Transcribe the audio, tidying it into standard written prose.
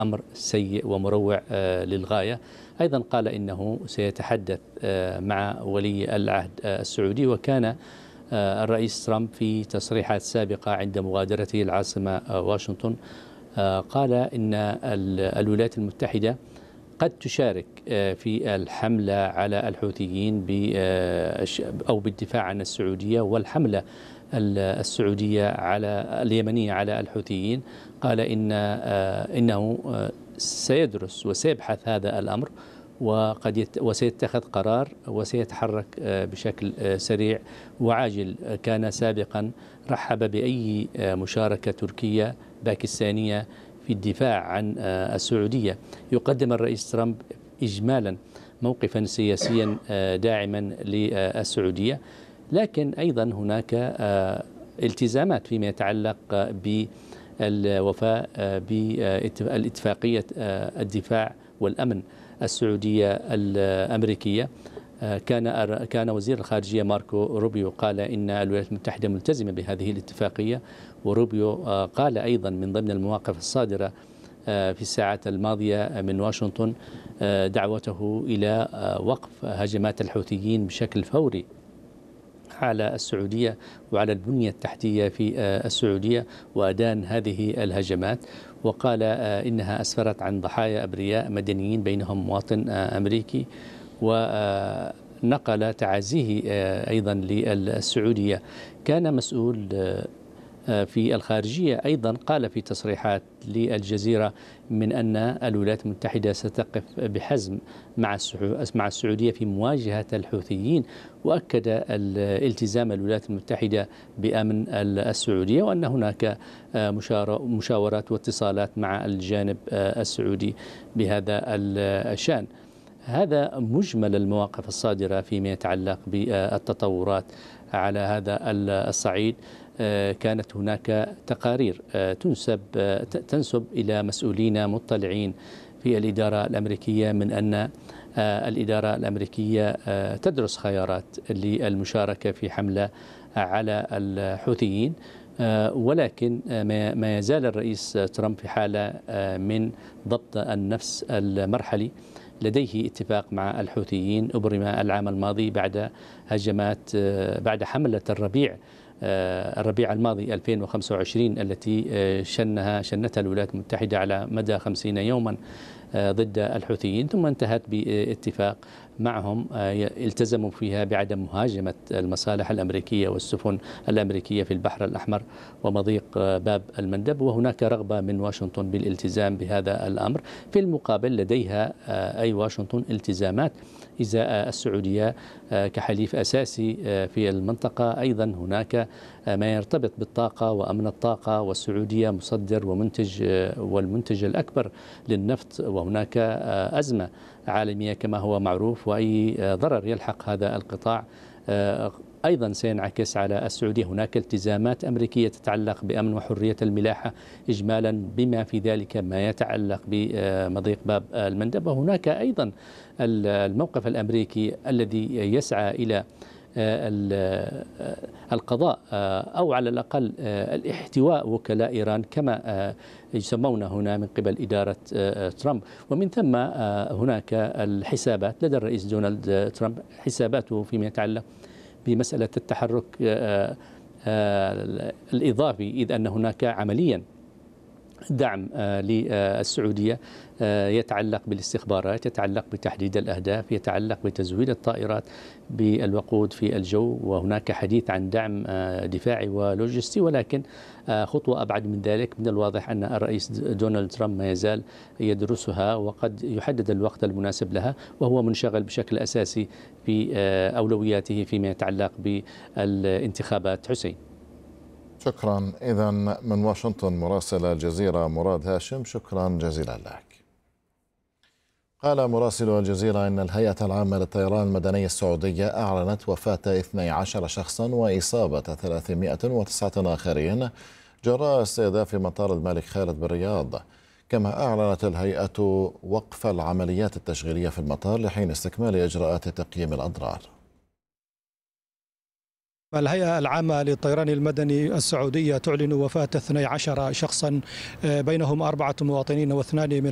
أمر سيء ومروع للغاية. أيضا قال إنه سيتحدث مع ولي العهد السعودي. وكان الرئيس ترامب في تصريحات سابقة عند مغادرته العاصمة واشنطن قال إن الولايات المتحدة قد تشارك في الحملة على الحوثيين أو بالدفاع عن السعودية والحملة السعودية اليمنية على الحوثيين. قال إنه سيدرس وسيبحث هذا الأمر وسيتخذ قرار وسيتحرك بشكل سريع وعاجل. كان سابقا رحب بأي مشاركة تركية باكستانية في الدفاع عن السعودية. يقدم الرئيس ترامب إجمالا موقفا سياسيا داعما للسعودية، لكن أيضا هناك التزامات فيما يتعلق بالوفاء بالاتفاقية الدفاع والأمن السعودية الأمريكية. كان وزير الخارجية ماركو روبيو قال إن الولايات المتحدة ملتزمة بهذه الاتفاقية، وروبيو قال أيضا من ضمن المواقف الصادرة في الساعات الماضية من واشنطن دعوته إلى وقف هجمات الحوثيين بشكل فوري على السعودية وعلى البنية التحتية في السعودية وأدان هذه الهجمات. وقال إنها أسفرت عن ضحايا أبرياء مدنيين بينهم مواطن أمريكي، ونقل تعازيه أيضا للسعودية. كان مسؤول في الخارجية أيضا قال في تصريحات للجزيرة من أن الولايات المتحدة ستقف بحزم مع السعودية في مواجهة الحوثيين، وأكد الالتزام الولايات المتحدة بأمن السعودية، وأن هناك مشاورات واتصالات مع الجانب السعودي بهذا الشأن. هذا مجمل المواقف الصادرة فيما يتعلق بالتطورات على هذا الصعيد. كانت هناك تقارير تنسب إلى مسؤولين مطلعين في الإدارة الأمريكية من أن الإدارة الأمريكية تدرس خيارات للمشاركة في حملة على الحوثيين، ولكن ما يزال الرئيس ترامب في حالة من ضبط النفس المرحلي. لديه اتفاق مع الحوثيين أبرم العام الماضي بعد حملة الربيع الماضي 2025 التي شنتها الولايات المتحدة على مدى 50 يوما ضد الحوثيين، ثم انتهت باتفاق معهم التزموا فيها بعدم مهاجمة المصالح الأمريكية والسفن الأمريكية في البحر الأحمر ومضيق باب المندب. وهناك رغبة من واشنطن بالالتزام بهذا الأمر. في المقابل لديها أي واشنطن التزامات إزاء السعودية كحليف أساسي في المنطقة. أيضا هناك ما يرتبط بالطاقة وأمن الطاقة، والسعودية مصدر ومنتج والمنتج الأكبر للنفط، وهناك أزمة عالمية كما هو معروف، وأي ضرر يلحق هذا القطاع أيضا سينعكس على السعودية. هناك التزامات أمريكية تتعلق بأمن وحرية الملاحة إجمالا، بما في ذلك ما يتعلق بمضيق باب المندب. وهناك أيضا الموقف الأمريكي الذي يسعى إلى القضاء أو على الأقل الاحتواء وكلاء إيران كما يسمون هنا من قبل إدارة ترامب. ومن ثم هناك الحسابات لدى الرئيس دونالد ترامب، حساباته فيما يتعلق بمسألة التحرك الإضافي، إذ أن هناك عمليا دعم للسعودية يتعلق بالاستخبارات، يتعلق بتحديد الأهداف، يتعلق بتزويد الطائرات بالوقود في الجو، وهناك حديث عن دعم دفاعي ولوجستي. ولكن خطوة أبعد من ذلك، من الواضح أن الرئيس دونالد ترامب ما يزال يدرسها وقد يحدد الوقت المناسب لها، وهو منشغل بشكل أساسي في أولوياته فيما يتعلق بالانتخابات. حسين، شكرا. إذا من واشنطن مراسل الجزيرة مراد هاشم، شكرا جزيلا لك. قال مراسل الجزيرة إن الهيئة العامة للطيران المدني السعودية أعلنت وفاة 12 شخصا وإصابة 309 آخرين جراء استهداف مطار الملك خالد بالرياض. كما أعلنت الهيئة وقف العمليات التشغيلية في المطار لحين استكمال إجراءات تقييم الأضرار. الهيئة العامة للطيران المدني السعودية تعلن وفاة 12 شخصا، بينهم 4 مواطنين و2 من